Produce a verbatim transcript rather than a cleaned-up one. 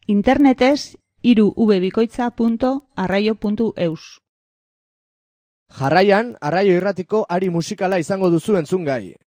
Internetez hiru w bikoitza punto arraio puntu eus. Jarraian, Arraio Irratiko ari musikala izango duzu entzungai.